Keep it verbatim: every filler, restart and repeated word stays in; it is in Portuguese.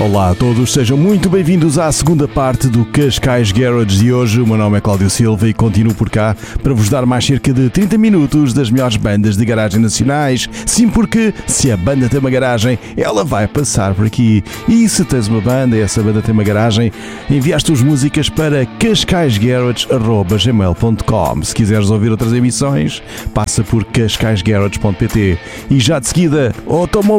Olá a todos, sejam muito bem-vindos à segunda parte do Cascais Garage de hoje. O meu nome é Cláudio Silva e continuo por cá para vos dar mais cerca de trinta minutos das melhores bandas de garagem nacionais. Sim, porque se a banda tem uma garagem, ela vai passar por aqui. E se tens uma banda e essa banda tem uma garagem, enviaste as músicas para cascais garage arroba gmail ponto com. Se quiseres ouvir outras emissões, passa por cascais garage ponto pt. E já de seguida, automóvel